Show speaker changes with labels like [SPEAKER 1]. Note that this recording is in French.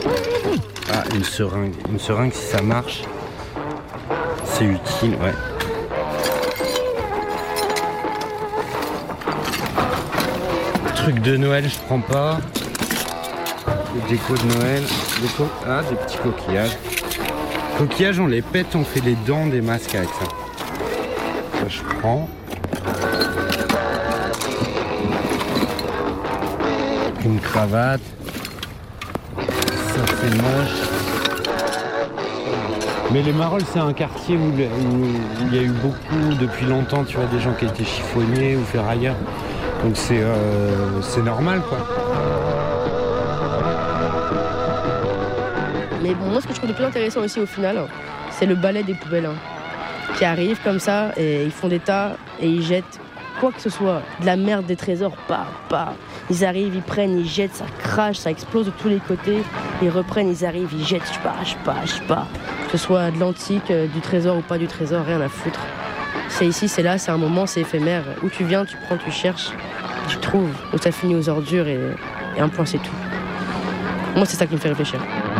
[SPEAKER 1] Ah, une seringue. Une seringue, si ça marche, c'est utile, ouais. Truc de Noël, je prends pas. Les décos de Noël. Ah, des petits coquillages. Coquillages, on les pète, on fait les dents des masques avec ça. Ça, je prends. Une cravate. Ça, c'est moche. Mais les Marolles, c'est un quartier où il y a eu beaucoup, depuis longtemps, tu vois, des gens qui étaient chiffonniers ou ferrailleurs. Donc c'est normal, quoi.
[SPEAKER 2] Mais bon, moi, ce que je trouve le plus intéressant aussi, au final, c'est le balai des poubelles. Qui arrivent comme ça, et ils font des tas, et ils jettent quoi que ce soit. De la merde, des trésors, pas. Ils arrivent, ils prennent, ils jettent, ça crache, ça explose de tous les côtés. Ils reprennent, ils arrivent, ils jettent, je sais pas. Que ce soit de l'antique, du trésor ou pas du trésor, rien à foutre. C'est ici, c'est là, c'est un moment, c'est éphémère. Où tu viens, tu prends, tu cherches, tu trouves. Où ça finit aux ordures, et un point, c'est tout. Moi, c'est ça qui me fait réfléchir.